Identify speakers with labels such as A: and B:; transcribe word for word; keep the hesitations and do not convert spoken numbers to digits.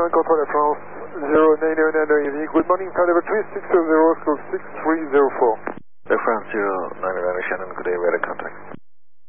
A: Ground Control Air France zero nine zero nine zero E V. Good morning, flight level three six zero, scope six three zero four.
B: Air France zero nine zero nine Shannon, good day, radar contact.